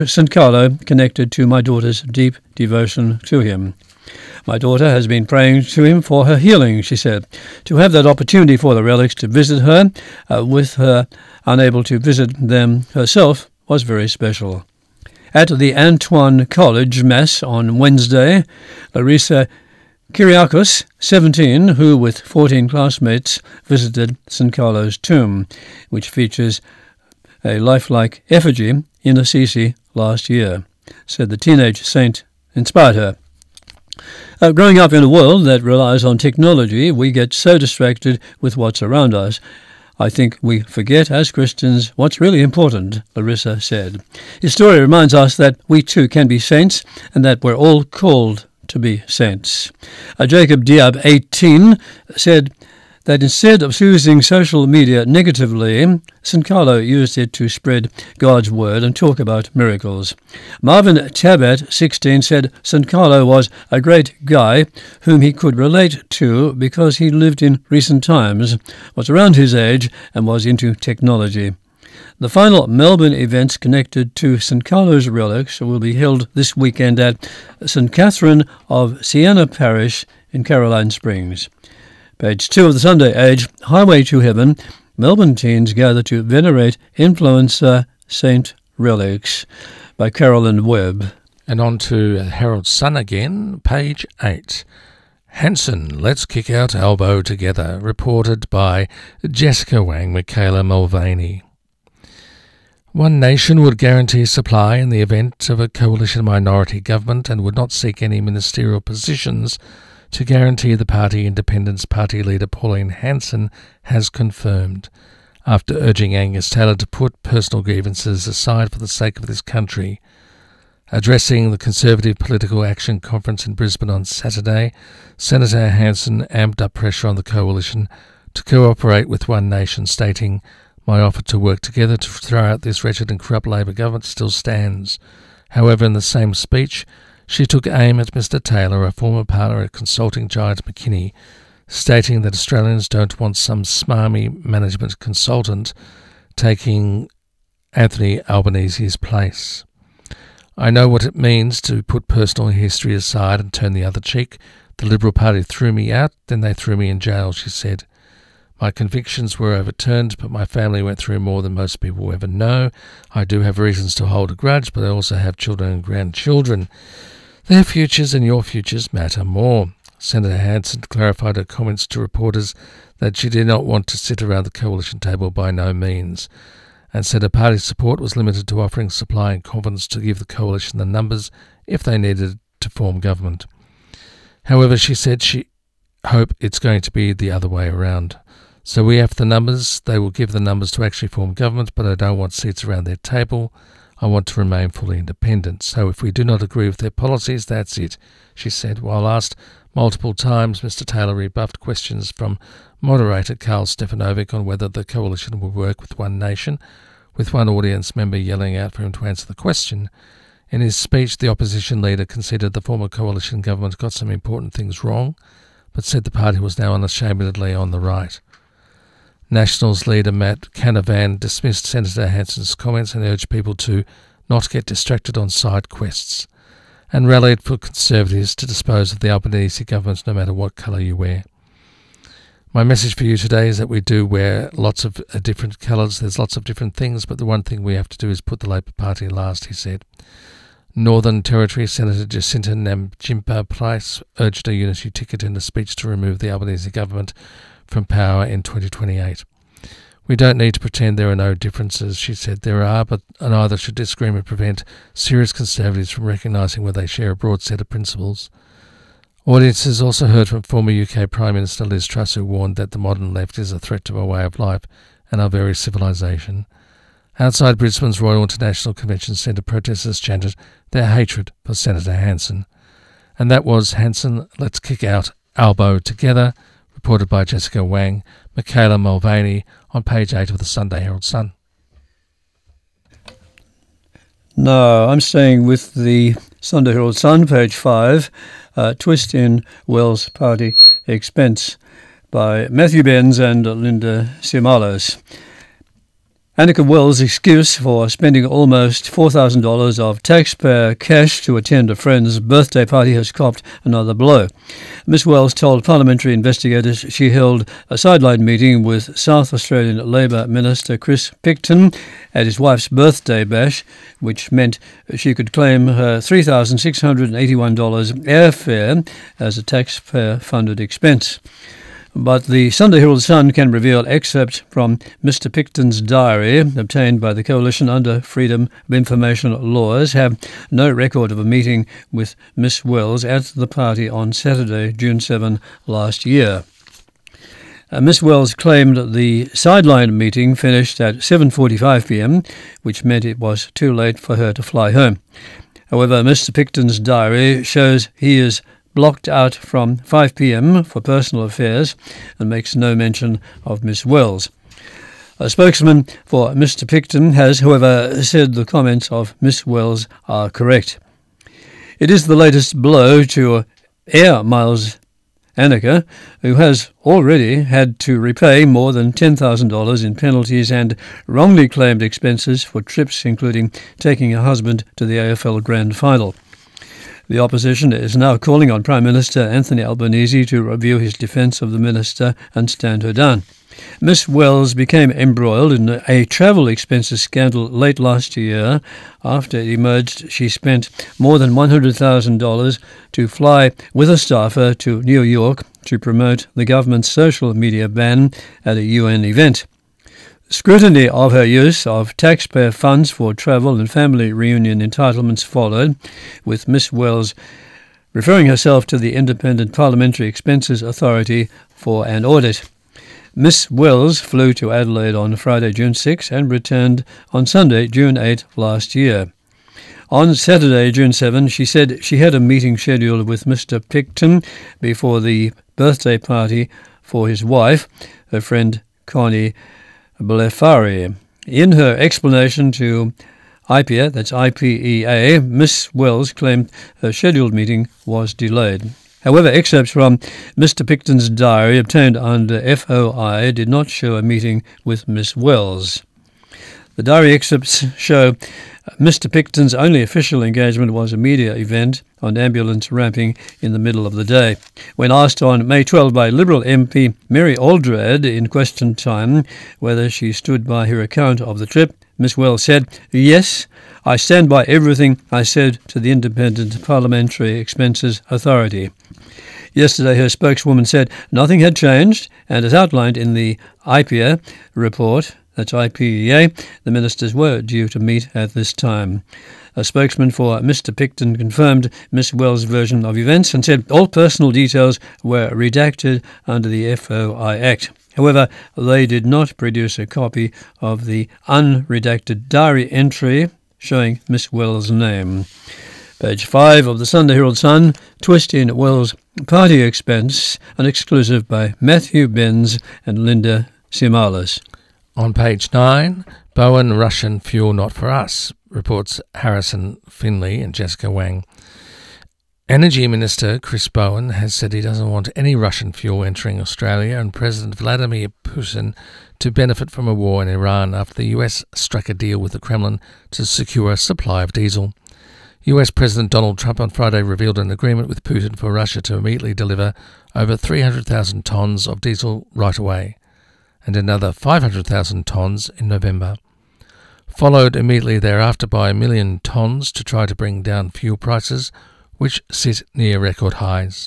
St. Carlo connected to my daughter's deep devotion to him. My daughter has been praying to him for her healing, she said. To have that opportunity for the relics to visit her, with her unable to visit them herself, was very special. At the Antoine College Mass on Wednesday, Larissa Kyriakos, 17, who with 14 classmates visited St. Carlo's tomb, which features a lifelike effigy in Assisi last year, said the teenage saint inspired her. Growing up in a world that relies on technology, we get so distracted with what's around us. I think we forget as Christians what's really important, Larissa said. His story reminds us that we too can be saints and that we're all called to be saints. Jacob Diab, 18, said that instead of using social media negatively, St. Carlo used it to spread God's word and talk about miracles. Marvin Tabat, 16, said St. Carlo was a great guy whom he could relate to because he lived in recent times, was around his age and was into technology. The final Melbourne events connected to St. Carlo's relics will be held this weekend at St. Catherine of Siena Parish in Caroline Springs. Page 2 of the Sunday Age, Highway to Heaven, Melbourne teens gather to venerate influencer saint relics, by Carolyn Webb. And on to Herald Sun again, page 8. Hanson, let's kick out Albo together, reported by Jessica Wang, Michaela Mulvaney. One nation would guarantee supply in the event of a coalition minority government and would not seek any ministerial positions to guarantee the party independence, party leader Pauline Hanson has confirmed, after urging Angus Taylor to put personal grievances aside for the sake of this country. Addressing the Conservative Political Action Conference in Brisbane on Saturday, Senator Hanson amped up pressure on the coalition to cooperate with One Nation, stating, "My offer to work together to throw out this wretched and corrupt Labor government still stands." However, in the same speech, she took aim at Mr. Taylor, a former partner at consulting giant McKinney, stating that Australians don't want some smarmy management consultant taking Anthony Albanese's place. "I know what it means to put personal history aside and turn the other cheek. The Liberal Party threw me out, then they threw me in jail," she said. "My convictions were overturned, but my family went through more than most people ever know. I do have reasons to hold a grudge, but I also have children and grandchildren. Their futures and your futures matter more." Senator Hanson clarified her comments to reporters that she did not want to sit around the coalition table by no means, and said her party's support was limited to offering supply and confidence to give the coalition the numbers if they needed to form government. However, she said she hoped it's going to be the other way around. "So we have the numbers, they will give the numbers to actually form government, but I don't want seats around their table. I want to remain fully independent. So if we do not agree with their policies, that's it," she said. While asked multiple times, Mr. Taylor rebuffed questions from moderator Karl Stefanovic on whether the coalition would work with One Nation, with one audience member yelling out for him to answer the question. In his speech, the opposition leader considered the former coalition government got some important things wrong, but said the party was now unashamedly on the right. Nationals leader Matt Canavan dismissed Senator Hanson's comments and urged people to not get distracted on side quests, and rallied for Conservatives to dispose of the Albanese government no matter what colour you wear. "My message for you today is that we do wear lots of different colours, there's lots of different things, but the one thing we have to do is put the Labor Party last," he said. Northern Territory Senator Jacinta Nampijinpa Price urged a unity ticket in a speech to remove the Albanese government from power in 2028. "We don't need to pretend there are no differences," she said. "There are, but neither should disagreement prevent serious Conservatives from recognising where they share a broad set of principles." Audiences also heard from former UK Prime Minister Liz Truss, who warned that the modern left is a threat to our way of life and our very civilisation. Outside Brisbane's Royal International Convention Centre, protesters chanted their hatred for Senator Hanson. And that was Hanson, Let's Kick Out Albo Together, reported by Jessica Wang, Michaela Mulvaney, on page 8 of the Sunday Herald Sun. No, I'm staying with the Sunday Herald Sun, page 5, Twist in Wells Party Expense, by Matthew Benz and Linda Simalos. Annika Wells' excuse for spending almost $4,000 of taxpayer cash to attend a friend's birthday party has copped another blow. Miss Wells told parliamentary investigators she held a sideline meeting with South Australian Labor Minister Chris Picton at his wife's birthday bash, which meant she could claim her $3,681 airfare as a taxpayer-funded expense. But the Sunday Herald Sun can reveal excerpts from Mr Picton's diary, obtained by the Coalition under Freedom of Information laws, have no record of a meeting with Miss Wells at the party on Saturday, June 7 last year. Miss Wells claimed the sideline meeting finished at 7:45 p.m, which meant it was too late for her to fly home. However, Mr Picton's diary shows he is blocked out from 5 p.m. for personal affairs and makes no mention of Miss Wells. A spokesman for Mr Picton has, however, said the comments of Miss Wells are correct. It is the latest blow to Air Miles Annika, who has already had to repay more than $10,000 in penalties and wrongly claimed expenses for trips including taking her husband to the AFL Grand Final. The opposition is now calling on Prime Minister Anthony Albanese to review his defence of the minister and stand her down. Miss Wells became embroiled in a travel expenses scandal late last year. After it emerged she spent more than $100,000 to fly with a staffer to New York to promote the government's social media ban at a UN event. Scrutiny of her use of taxpayer funds for travel and family reunion entitlements followed, with Miss Wells referring herself to the Independent Parliamentary Expenses Authority for an audit. Miss Wells flew to Adelaide on Friday, June 6 and returned on Sunday, June 8 last year. On Saturday, June 7, she said she had a meeting scheduled with Mr Picton before the birthday party for his wife, her friend Connie Blefari. In her explanation to IPEA, that's IPEA, Miss Wells claimed her scheduled meeting was delayed. However, excerpts from Mr Picton's diary obtained under FOI did not show a meeting with Miss Wells. The diary excerpts show Mr Picton's only official engagement was a media event on ambulance ramping in the middle of the day. When asked on May 12 by Liberal MP Mary Aldred in question time whether she stood by her account of the trip, Miss Wells said, "Yes, I stand by everything I said to the Independent Parliamentary Expenses Authority." Yesterday, her spokeswoman said nothing had changed, and as outlined in the IPEA report, that's IPEA, the ministers were due to meet at this time. A spokesman for Mr Picton confirmed Miss Wells' version of events and said all personal details were redacted under the FOI Act. However, they did not produce a copy of the unredacted diary entry showing Miss Wells' name. Page 5 of the Sunday Herald Sun, twist in Wells' party expense, an exclusive by Matthew Benz and Linda Simalis. On page 9, Bowen, Russian fuel not for us, reports Harrison Finlay and Jessica Wang. Energy Minister Chris Bowen has said he doesn't want any Russian fuel entering Australia and President Vladimir Putin to benefit from a war in Iran after the US struck a deal with the Kremlin to secure a supply of diesel. US President Donald Trump on Friday revealed an agreement with Putin for Russia to immediately deliver over 300,000 tonnes of diesel right away, and another 500,000 tonnes in November, followed immediately thereafter by 1 million tonnes to try to bring down fuel prices, which sit near record highs.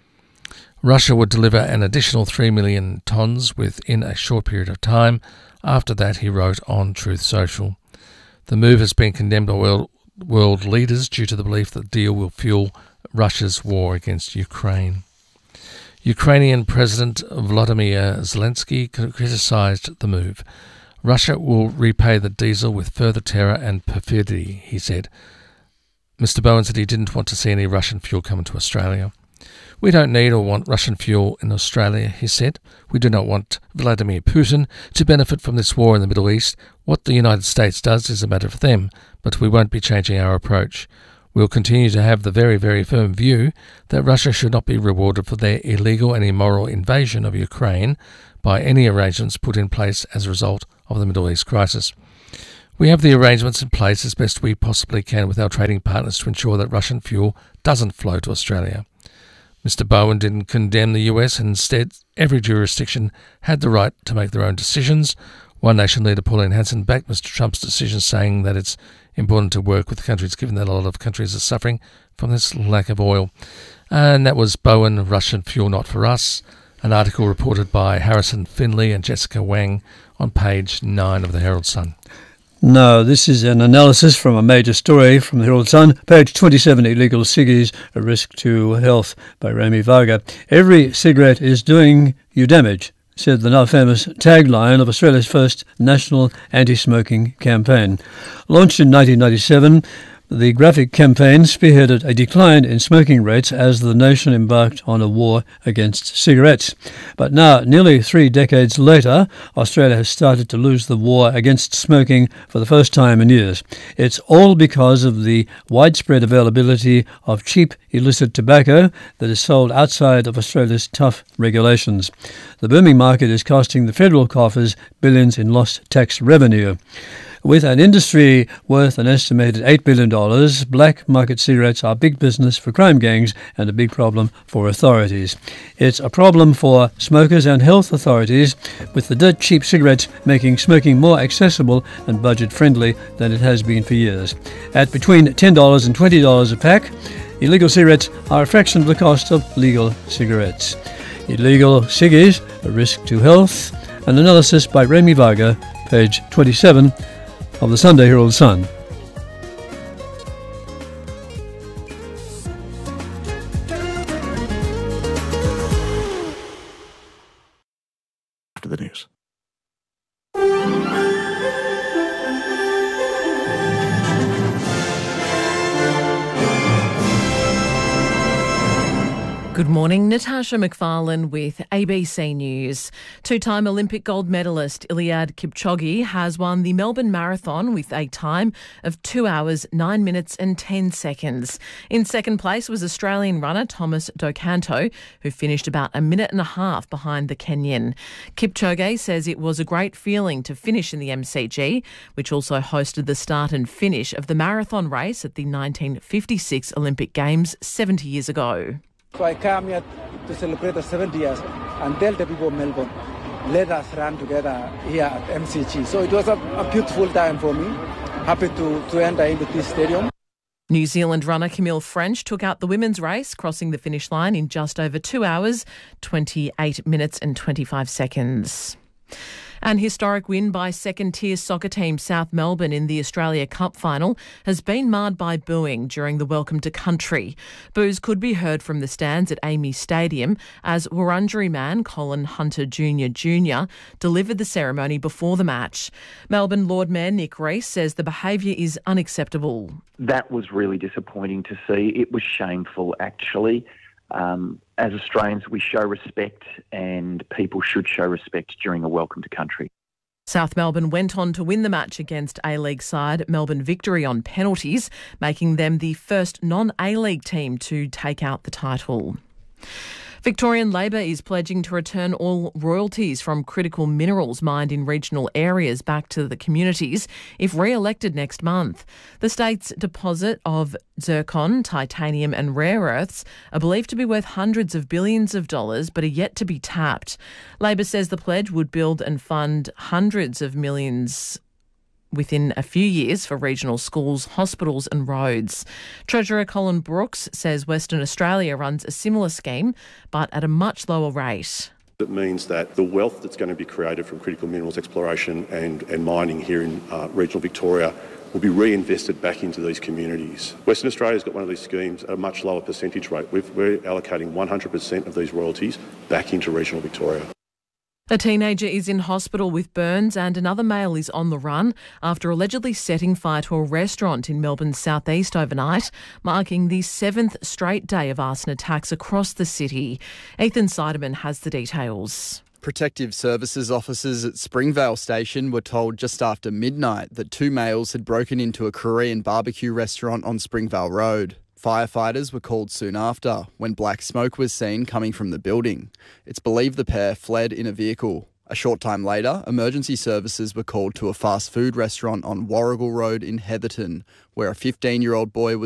Russia would deliver an additional 3 million tonnes within a short period of time. After that, he wrote on Truth Social. The move has been condemned by world leaders due to the belief that the deal will fuel Russia's war against Ukraine. Ukrainian President Volodymyr Zelensky criticised the move. Russia will repay the diesel with further terror and perfidy, he said. Mr Bowen said he didn't want to see any Russian fuel come into Australia. We don't need or want Russian fuel in Australia, he said. We do not want Vladimir Putin to benefit from this war in the Middle East. What the United States does is a matter for them, but we won't be changing our approach. We'll continue to have the very, very firm view that Russia should not be rewarded for their illegal and immoral invasion of Ukraine by any arrangements put in place as a result of the Middle East crisis. We have the arrangements in place as best we possibly can with our trading partners to ensure that Russian fuel doesn't flow to Australia. Mr. Bowen didn't condemn the US, and instead every jurisdiction had the right to make their own decisions. One Nation leader Pauline Hanson backed Mr. Trump's decision, saying that it's important to work with countries given that a lot of countries are suffering from this lack of oil. And that was Bowen, Russian Fuel Not For Us, an article reported by Harrison Finlay and Jessica Wang on page 9 of the Herald Sun. No, this is an analysis from a major story from the Herald Sun, page 27, Illegal Ciggies, A Risk to Health, by Rami Varga. Every cigarette is doing you damage, said the now famous tagline of Australia's first national anti-smoking campaign. Launched in 1997, the graphic campaign spearheaded a decline in smoking rates as the nation embarked on a war against cigarettes. But now, nearly 3 decades later, Australia has started to lose the war against smoking for the first time in years. It's all because of the widespread availability of cheap illicit tobacco that is sold outside of Australia's tough regulations. The booming market is costing the federal coffers billions in lost tax revenue. With an industry worth an estimated $8 billion, black market cigarettes are big business for crime gangs and a big problem for authorities. It's a problem for smokers and health authorities, with the dirt cheap cigarettes making smoking more accessible and budget-friendly than it has been for years. At between $10 and $20 a pack, illegal cigarettes are a fraction of the cost of legal cigarettes. Illegal ciggies, A Risk to Health, an analysis by Rami Varga, page 27 of the Sunday Herald Sun. After the news. Good morning, Natasha McFarlane with ABC News. Two-time Olympic gold medalist Eliud Kipchoge has won the Melbourne Marathon with a time of 2 hours, 9 minutes and 10 seconds. In second place was Australian runner Thomas Docanto, who finished about a minute and a half behind the Kenyan. Kipchoge says it was a great feeling to finish in the MCG, which also hosted the start and finish of the marathon race at the 1956 Olympic Games 70 years ago. So I came here to celebrate the 70 years and tell the people of Melbourne, let us run together here at MCG. So it was a beautiful time for me. Happy to enter into this stadium. New Zealand runner Camille French took out the women's race, crossing the finish line in just over 2 hours, 28 minutes and 25 seconds. An historic win by second-tier soccer team South Melbourne in the Australia Cup final has been marred by booing during the Welcome to Country. Boos could be heard from the stands at AAMI Stadium as Wurundjeri man Colin Hunter Jr. delivered the ceremony before the match. Melbourne Lord Mayor Nick Rees says the behaviour is unacceptable. That was really disappointing to see. It was shameful, actually. As Australians, we show respect and people should show respect during a Welcome to Country. South Melbourne went on to win the match against A-League side Melbourne Victory on penalties, making them the first non-A-League team to take out the title. Victorian Labor is pledging to return all royalties from critical minerals mined in regional areas back to the communities if re-elected next month. The state's deposit of zircon, titanium and rare earths are believed to be worth hundreds of billions of dollars but are yet to be tapped. Labor says the pledge would build and fund hundreds of millions within a few years for regional schools, hospitals and roads. Treasurer Colin Brooks says Western Australia runs a similar scheme, but at a much lower rate. It means that the wealth that's going to be created from critical minerals exploration and mining here in regional Victoria will be reinvested back into these communities. Western Australia's got one of these schemes at a much lower percentage rate. We're allocating 100% of these royalties back into regional Victoria. A teenager is in hospital with burns and another male is on the run after allegedly setting fire to a restaurant in Melbourne's southeast overnight, marking the 7th straight day of arson attacks across the city. Ethan Seidemann has the details. Protective Services officers at Springvale Station were told just after midnight that 2 males had broken into a Korean barbecue restaurant on Springvale Road. Firefighters were called soon after, when black smoke was seen coming from the building. It's believed the pair fled in a vehicle. A short time later, emergency services were called to a fast food restaurant on Warrigal Road in Heatherton, where a 15-year-old boy was